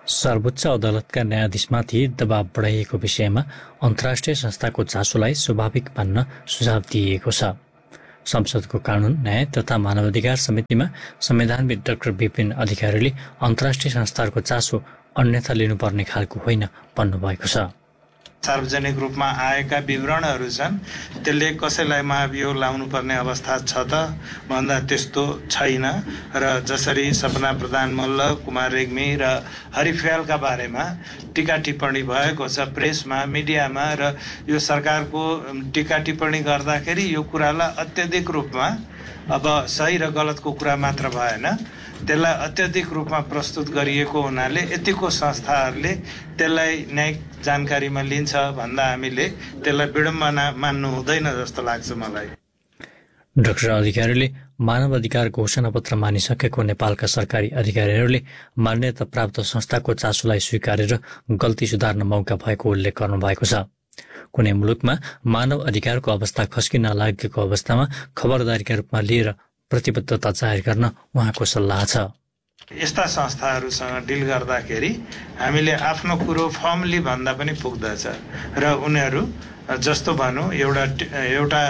सर्वोच्च अदालतका न्यायाधीशमाथि दबाव बढाइएको विषयमा अन्तर्राष्ट्रिय संस्थाको चासोलाई स्वाभाविक मान्न सुझाव दिइएको छ। संसदको कानून, न्याय तथा मानवाधिकार समितिमा संविधानविद डाक्टर विपिन अधिकारीले अन्तर्राष्ट्रिय संस्थाको चासो अन्यथा लिनुपर्ने खालको होइन भन्नुभएको छ। सार्वजनिक रूपमा आएका विवरणहरू छन्, त्यसले कसैलाई महाभियोग लाउनुपर्ने अवस्था छ त भन्दा त्यस्तो छैन। र जसरी सपना प्रधान मल्ल, कुमार रेग्मी र हरिफ्यालका बारेमा टीका टिप्पणी भएको छ प्रेसमा, मिडियामा, र यो सरकारको टीका टिप्पणी गर्दाखेरि यो कुरालाई अत्यधिक रूपमा अब सही र गलतको कुरा मात्र भएन, त्यसलाई अत्यधिक रूपमा प्रस्तुत गरिएको हुनाले यतिको संस्थाहरूले त्यसलाई न्यायिक जानकारीमा लिन्छ भन्दा हामीले त्यसलाई विडम्बना मान्नु हुँदैन जस्तो लाग्छ मलाई। डाक्टर अधिकारीले मानव अधिकार घोषणापत्र मानिसकेको नेपालका सरकारी अधिकारीहरूले मान्यता प्राप्त संस्थाको चासोलाई स्वीकारेर गल्ती सुधार्न मौका भएको उल्लेख गर्नुभएको छ। कुनै मुलुकमा मानव अधिकारको अवस्था खस्किन लागेको अवस्थामा खबरदारीका रूपमा लिएर प्रतिबद्धता जाहेर गर्न उहाँको सल्लाह छ। यस्ता संस्थाहरूसँग डिल गर्दाखेरि हामीले आफ्नो कुरो फर्मली भन्दा पनि पुग्दछ र उनीहरू जस्तो भनौँ एउटा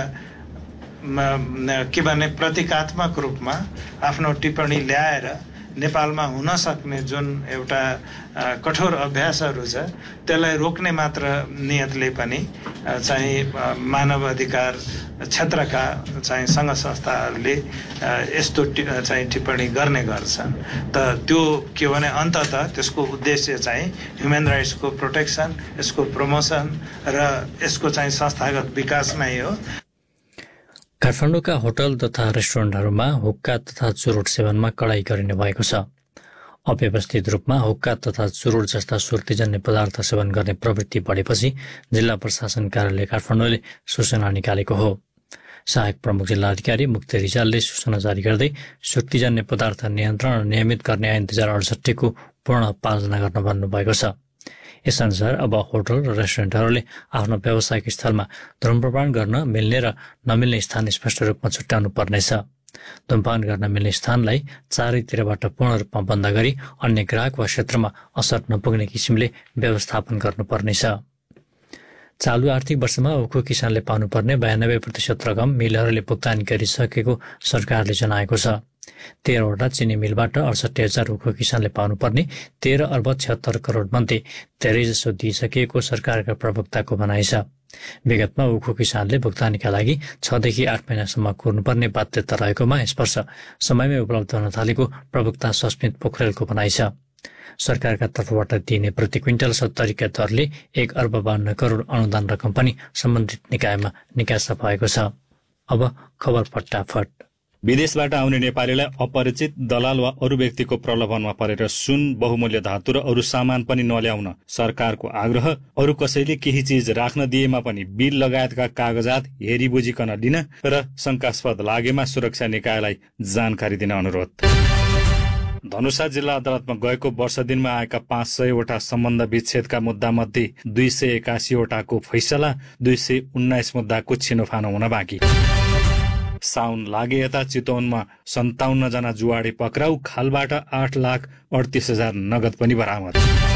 के भने प्रतीकात्मक रूपमा आफ्नो टिप्पणी ल्याएर नेपालमा हुन सक्ने जुन एउटा कठोर अभ्यासहरू छ त्यसलाई रोक्ने मात्र नियतले पनि चाहिँ मानव अधिकार क्षेत्रका चाहिँ सङ्घ संस्थाहरूले यस्तो चाहिँ टिप्पणी गर्ने गर्छन्। त त्यो के भने अन्ततः त्यसको उद्देश्य चाहिँ ह्युमन राइट्सको प्रोटेक्सन, यसको प्रमोसन र यसको चाहिँ संस्थागत विकास नै हो। काठमाडौँका होटल तथा रेस्टुरेन्टहरूमा हुक्का तथा चुरोट सेवनमा कडाई गरिने भएको छ। अव्यवस्थित रूपमा हुक्का तथा चुरोट जस्ता सुर्तीजन्य पदार्थ सेवन गर्ने प्रवृत्ति बढेपछि जिल्ला प्रशासन कार्यालय काठमाडौँले सूचना निकालेको हो। सहायक प्रमुख जिल्लाधिकारी मुक्ति रिजालले सूचना जारी गर्दै सुर्तीजन्य पदार्थ नियन्त्रण र नियमित गर्ने ऐन 2068 को पूर्ण पालना गर्न भन्नुभएको छ। यसअनुसार अब होटल र रेस्टुरेन्टहरूले आफ्नो व्यावसायिक स्थलमा धूम्रपान गर्न मिल्ने र नमिल्ने स्थान स्पष्ट रूपमा छुट्याउनु पर्नेछ। धूमपान गर्न मिल्ने स्थानलाई चारैतिरबाट पूर्ण रूपमा बन्द गरी अन्य ग्राहक वा क्षेत्रमा असर नपुग्ने किसिमले व्यवस्थापन गर्नुपर्नेछ। चालु आर्थिक वर्षमा उखु किसानले पाउनुपर्ने 92% रकम मिलहरूले भुक्तानी गरिसकेको सरकारले जनाएको छ। 13 वटा चिनी मिलबाट 68,000 उखु किसानले पाउनुपर्ने 13 अर्ब 76 करोड मध्ये धेरैजसो दिइसकिएको सरकारका प्रवक्ताको भनाइ छ। विगतमा उखु किसानले भुक्तानीका लागि 6 देखि 8 महिनासम्म कुर्नुपर्ने बाध्यता रहेकोमा यस वर्ष समयमै उपलब्ध हुन थालेको प्रवक्ता सस्मित पोखरेलको भनाइ छ। सरकारका तर्फबाट दिइने प्रति क्विन्टल 70 का दरले 1 अर्ब 52 करोड अनुदान रकम पनि सम्बन्धित निकायमा निकासा भएको छ। अब खबर फटाफट। विदेशबाट आउने नेपालीलाई अपरिचित दलाल वा अरू व्यक्तिको प्रलोभनमा परेर सुन, बहुमूल्य धातु र अरू सामान पनि नल्याउन सरकारको आग्रह। अरू कसैले केही चीज राख्न दिएमा पनि बिल लगायतका कागजात हेरी बुझिकन दिन र शंकास्पद लागेमा सुरक्षा निकायलाई जानकारी दिन अनुरोध। धनुषा जिल्ला अदालतमा गएको वर्ष दिनमा आएका 500 वटा सम्बन्ध विच्छेदका मुद्दा मध्ये 281 वटाको फैसला, 219 मुद्दाको छिनोफानो हुन बाँकी। साउन लागे यता चितवनमा 57 जना जुवाडे पक्राउ, खालबाट 8,38,000 नगद पनि बरामद।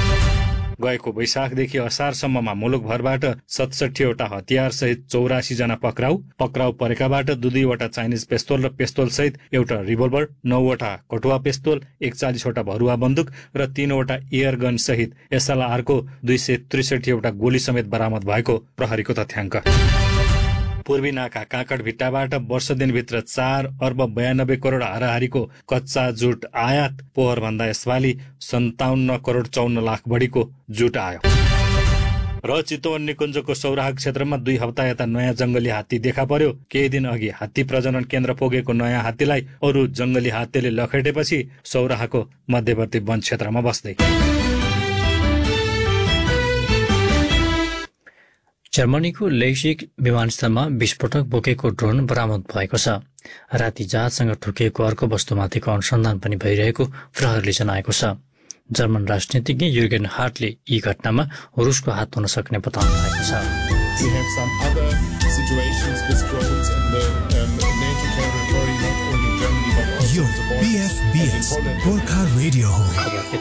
गएको वैशाखदेखि असारसम्ममा मुलुकभरबाट 67 वटा हतियार सहित 84 जना पक्राउ परेकाबाट 2 वटा चाइनिज पिस्तोल र पिस्तोल सहित एउटा रिभल्भर, 9 वटा कटुवा पिस्तोल, 41 वटा भरुवा बन्दुक र 3 वटा एयर गन सहित SLR को 263 वटा गोली समेत बरामद भएको प्रहरीको तथ्याङ्क। पूर्वी नाका काँकडभिट्टाबाट वर्ष दिनभित्र 4 अर्ब 92 करोड हाराहारीको कच्चा जुट आयात। पोहोरभन्दा यसपालि 57 करोड 54 लाख बढीको जुट आयो। र चितवन निकुञ्जको सौराहा क्षेत्रमा 2 हप्ता यता नयाँ जंगली हात्ती देखा पर्यो। केही दिन अघि हात्ती प्रजनन केन्द्र पुगेको नयाँ हात्तीलाई अरू जंगली हात्तीले लखेटेपछि सौराहाको मध्यवर्ती वन क्षेत्रमा बस्दै। जर्मनीको लेप्जिग विमानस्थलमा विस्फोटक बोकेको ड्रोन बरामद भएको छ। राति जहाजसँग ठोकिएको अर्को वस्तुमाथिको अनुसन्धान पनि भइरहेको प्रहरीले जनाएको छ। जर्मन राजनीतिज्ञ युर्गेन हार्टले यी घटनामा रुसको हात हुन सक्ने बताउनु भएको छ। यो BFBS गोर्खा रेडियो हो।